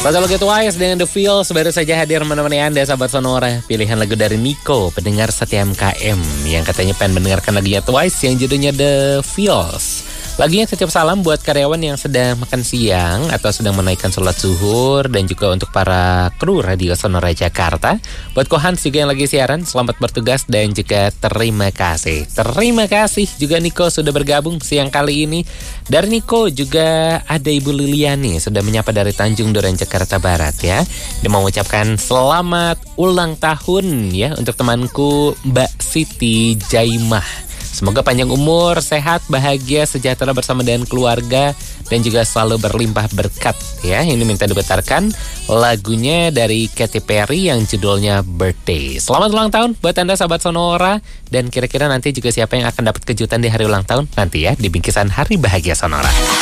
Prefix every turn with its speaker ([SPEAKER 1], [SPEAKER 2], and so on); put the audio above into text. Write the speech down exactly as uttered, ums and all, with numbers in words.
[SPEAKER 1] Satu lagu Twice dengan The Feels baru saja hadir menemani Anda sahabat Sonora. Pilihan lagu dari Nico, pendengar setia M K M yang katanya pengen mendengarkan lagunya Twice yang judulnya The Feels. Lagunya titip salam buat karyawan yang sedang makan siang atau sedang menaikkan sholat zuhur, dan juga untuk para kru Radio Sonora Jakarta. Buat Kohans juga yang lagi siaran, selamat bertugas dan juga terima kasih. Terima kasih juga Niko sudah bergabung siang kali ini. Dari Niko juga ada Ibu Liliani sudah menyapa dari Tanjung Duren Jakarta Barat ya. Dia mau mengucapkan selamat ulang tahun ya untuk temanku Mbak Siti Jaimah. Semoga panjang umur, sehat, bahagia, sejahtera bersama dengan keluarga, dan juga selalu berlimpah berkat ya. Ini minta diputarkan lagunya dari Katy Perry yang judulnya Birthday. Selamat ulang tahun buat Anda sahabat Sonora. Dan kira-kira nanti juga siapa yang akan dapat kejutan di hari ulang tahun nanti ya di bingkisan Hari Bahagia Sonora.